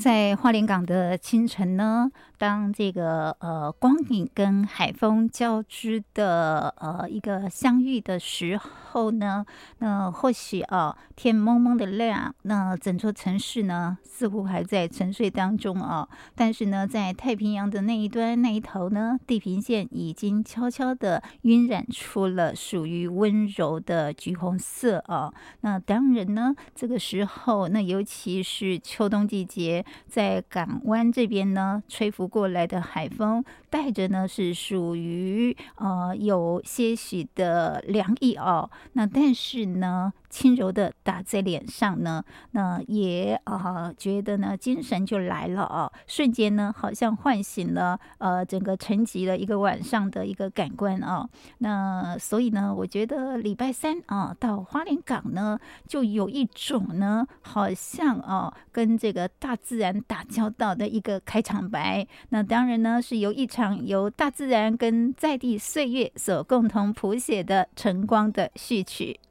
在花莲港的清晨呢，当这个光影跟海风交织的一个相遇的时候呢，那或许天蒙蒙的亮，那整座城市呢似乎还在沉睡当中但是呢，在太平洋的那一端那一头呢，地平线已经悄悄的晕染出了属于温柔的橘红色那当然呢，这个时候那尤其是秋冬季节，在港湾这边呢，吹拂过来的海风带着呢是属于有些许的凉意那但是呢轻柔的打在脸上呢，那也觉得呢精神就来了瞬间呢好像唤醒了整个沉寂了一个晚上的一个感官那所以呢，我觉得礼拜三到花莲港呢，就有一种呢好像跟这个大自然打交道的一个开场白。那当然呢是由一场由大自然跟在地岁月所共同谱写的晨光的序曲。